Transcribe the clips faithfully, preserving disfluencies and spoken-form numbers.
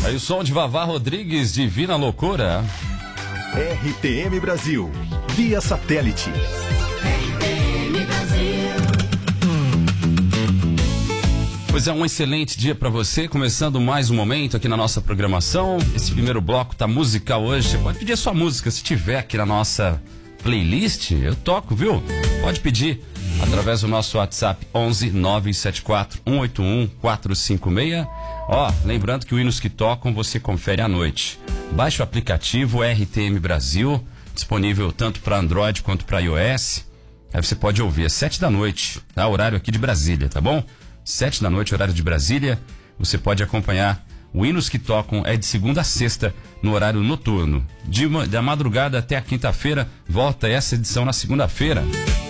Aí o som de Vavá Rodrigues, Divina Loucura. R T M Brasil, via satélite. R T M Brasil. Pois é, um excelente dia pra você, começando mais um momento aqui na nossa programação. Esse primeiro bloco tá musical hoje. Você pode pedir a sua música, se tiver aqui na nossa playlist, eu toco, viu? Pode pedir através do nosso WhatsApp onze nove sete quatro um oito um quatro cinco seis. Ó, lembrando que o Hinos que Tocam você confere à noite. Baixe o aplicativo R T M Brasil, disponível tanto para Android quanto para iOS. Aí você pode ouvir às sete da noite, tá? Horário aqui de Brasília, tá bom? Sete da noite, horário de Brasília. Você pode acompanhar o Hinos que Tocam, é de segunda a sexta, no horário noturno. De, da madrugada até a quinta-feira, volta essa edição na segunda-feira.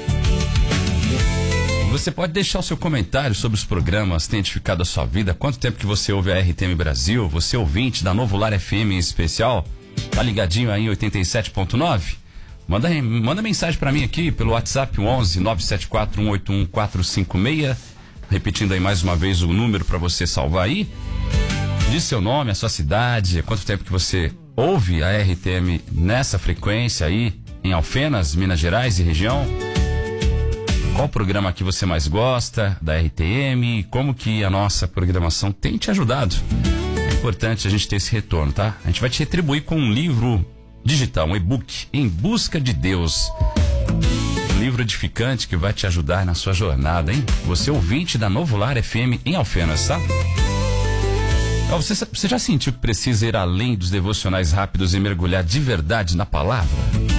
Você pode deixar o seu comentário sobre os programas, tem edificado a sua vida, quanto tempo que você ouve a R T M Brasil, você ouvinte da Novo Lar F M em especial, tá ligadinho aí em oitenta e sete ponto nove? Manda, manda mensagem pra mim aqui pelo WhatsApp onze nove sete quatro um oito um quatro cinco seis, repetindo aí mais uma vez o número pra você salvar aí. Diz seu nome, a sua cidade, quanto tempo que você ouve a R T M nessa frequência aí, em Alfenas, Minas Gerais e região. Qual programa que você mais gosta da R T M? Como que a nossa programação tem te ajudado? É importante a gente ter esse retorno, tá? A gente vai te retribuir com um livro digital, um e-book, Em Busca de Deus. Um livro edificante que vai te ajudar na sua jornada, hein? Você ouvinte da Novo Lar F M em Alfenas, tá? Você, você já sentiu que precisa ir além dos devocionais rápidos e mergulhar de verdade na palavra?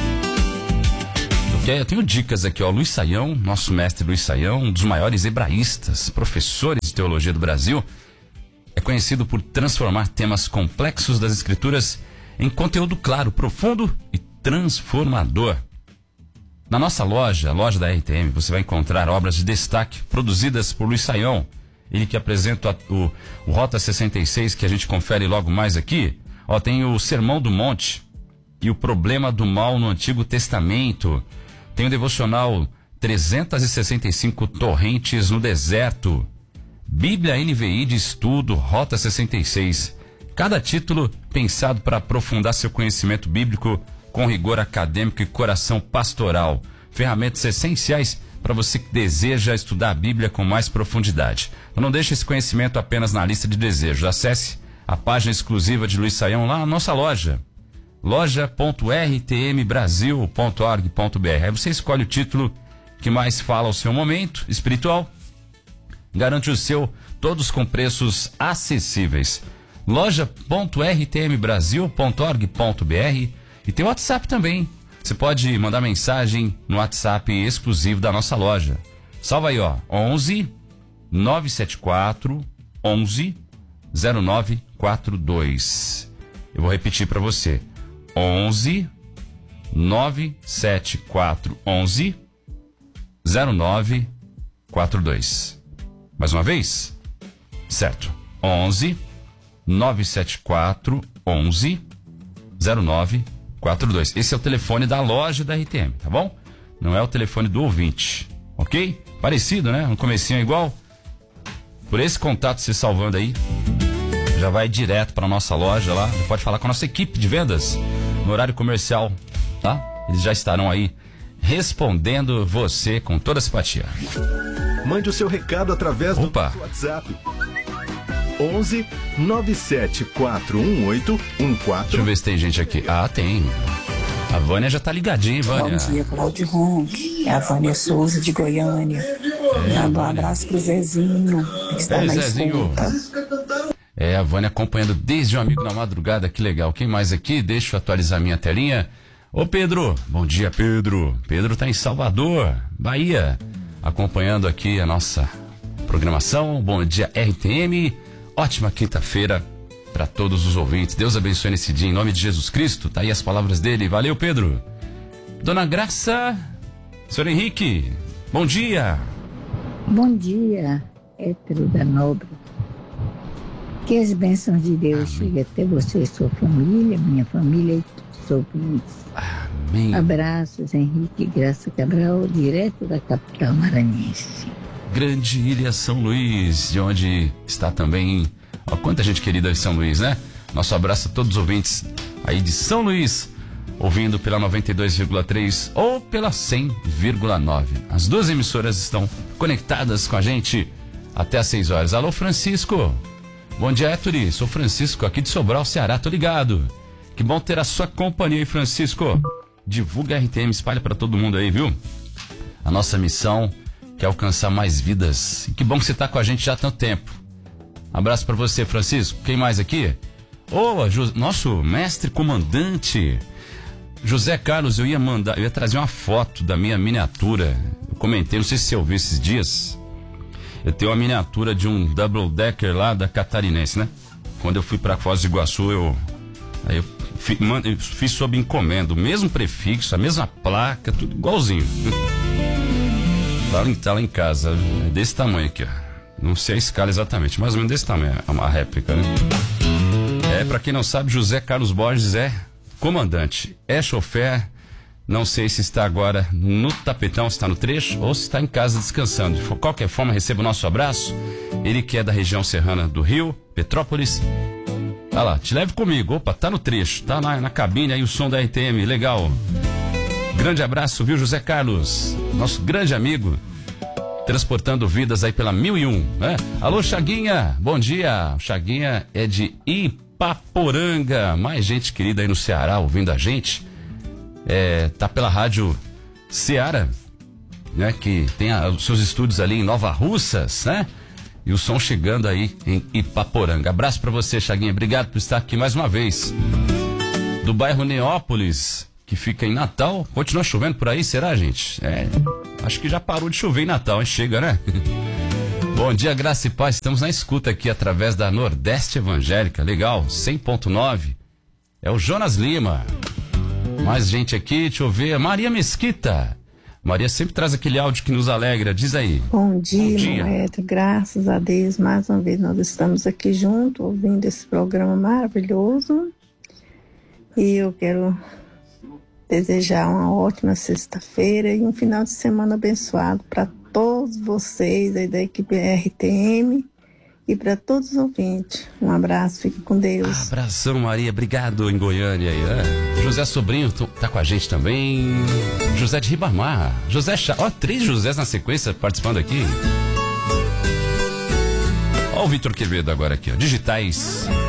Eu tenho dicas aqui, ó. Luiz Saião, nosso mestre Luiz Saião, um dos maiores hebraístas, professores de teologia do Brasil, é conhecido por transformar temas complexos das escrituras em conteúdo claro, profundo e transformador. Na nossa loja, a loja da R T M, você vai encontrar obras de destaque produzidas por Luiz Saião. Ele que apresenta o, o Rota sessenta e seis, que a gente confere logo mais aqui. Ó, tem o Sermão do Monte e o Problema do Mal no Antigo Testamento. Tem o devocional trezentas e sessenta e cinco Torrentes no Deserto. Bíblia N V I de Estudo, Rota sessenta e seis. Cada título pensado para aprofundar seu conhecimento bíblico com rigor acadêmico e coração pastoral. Ferramentas essenciais para você que deseja estudar a Bíblia com mais profundidade. Então não deixe esse conhecimento apenas na lista de desejos. Acesse a página exclusiva de Luiz Saião lá na nossa loja. loja ponto r t m brasil ponto org ponto b r. Aí você escolhe o título que mais fala ao seu momento espiritual. Garante o seu, todos com preços acessíveis. loja ponto r t m brasil ponto org ponto b r. E tem o WhatsApp também. Você pode mandar mensagem no WhatsApp exclusivo da nossa loja. Salva aí, ó. onze nove sete quatro onze zero nove quatro dois. Eu vou repetir para você. onze nove sete quatro onze zero nove quatro dois. Mais uma vez? Certo. onze nove sete quatro onze zero nove quatro dois. Esse é o telefone da loja da R T M, tá bom? Não é o telefone do ouvinte, ok? Parecido, né? Um comecinho igual. Por esse contato se salvando aí, já vai direto para nossa loja lá. Você pode falar com a nossa equipe de vendas no horário comercial, tá? Eles já estarão aí respondendo você com toda a simpatia. Mande o seu recado através Opa. do WhatsApp. onze nove sete quatro um oito um quatro. Deixa eu ver se tem gente aqui. Ah, tem. A Vânia já tá ligadinha, hein, Vânia? Bom dia, Claudio Ronque. É a Vânia Souza de Goiânia. É, Dando um abraço pro Zezinho, que está Ei, na Zezinho. escuta. É, a Vânia acompanhando desde um amigo na madrugada, que legal. Quem mais aqui? Deixa eu atualizar minha telinha. Ô Pedro, bom dia Pedro. Pedro tá em Salvador, Bahia, acompanhando aqui a nossa programação. Bom dia R T M, ótima quinta-feira para todos os ouvintes. Deus abençoe nesse dia em nome de Jesus Cristo. Tá aí as palavras dele, valeu Pedro. Dona Graça, senhor Henrique, bom dia. Bom dia, Hétero da Nobre. Que as bênçãos de Deus cheguem até você e sua família, minha família e todos os ouvintes. Amém. Abraços, Henrique Graça Cabral, direto da capital maranhense. Grande Ilha São Luís, de onde está também, ó, quanta gente querida de São Luís, né? Nosso abraço a todos os ouvintes aí de São Luís, ouvindo pela noventa e dois vírgula três ou pela cem vírgula nove. As duas emissoras estão conectadas com a gente até às seis horas. Alô, Francisco. Bom dia, Ettore. Sou Francisco, aqui de Sobral, Ceará. Tô ligado. Que bom ter a sua companhia aí, Francisco. Divulga a R T M, espalha para todo mundo aí, viu? A nossa missão é alcançar mais vidas. E que bom que você tá com a gente já há tanto tempo. Abraço para você, Francisco. Quem mais aqui? Ô, oh, nosso mestre comandante José Carlos. Eu ia mandar, eu ia trazer uma foto da minha miniatura. Eu comentei, não sei se você ouviu esses dias. Eu tenho uma miniatura de um double decker lá da Catarinense, né? Quando eu fui para Foz do Iguaçu, eu aí eu fiz, eu fiz sob encomenda, o mesmo prefixo, a mesma placa, tudo igualzinho. Tá lá, tá lá em casa, é desse tamanho aqui, ó. Não sei a escala exatamente, mais ou menos desse tamanho, é uma réplica, né? É, pra quem não sabe, José Carlos Borges é comandante, é chofer, não sei se está agora no tapetão, se está no trecho ou se está em casa descansando. De qualquer forma, receba o nosso abraço. Ele que é da região serrana do Rio, Petrópolis. Tá lá, te leve comigo. Opa, tá no trecho, tá na, na cabine aí o som da R T M, legal. Grande abraço, viu, José Carlos? Nosso grande amigo, transportando vidas aí pela mil e um, né? Alô, Chaguinha, bom dia. Chaguinha é de Ipaporanga, mais gente querida aí no Ceará ouvindo a gente. É, tá pela rádio Ceará, né? Que tem a, os seus estúdios ali em Nova Russas, né? E o som chegando aí em Ipaporanga. Abraço pra você, Chaguinha. Obrigado por estar aqui mais uma vez. Do bairro Neópolis, que fica em Natal. Continua chovendo por aí, será, gente? É, acho que já parou de chover em Natal, hein? Chega, né? Bom dia, graça e paz. Estamos na escuta aqui através da Nordeste Evangélica. Legal, cem ponto nove. É o Jonas Lima. Mais gente aqui, deixa eu ver. Maria Mesquita. Maria sempre traz aquele áudio que nos alegra. Diz aí. Bom dia, Bom dia. Moeta. Graças a Deus, mais uma vez nós estamos aqui juntos, ouvindo esse programa maravilhoso. E eu quero desejar uma ótima sexta-feira e um final de semana abençoado para todos vocês aí da equipe R T M. E para todos os ouvintes, um abraço, fique com Deus. Abração, Maria, obrigado em Goiânia aí, né? José Sobrinho tá com a gente também. José de Ribamar, José Chá, ó, três Josés na sequência participando aqui. Ó o Vitor Quevedo agora aqui, ó, Digitais.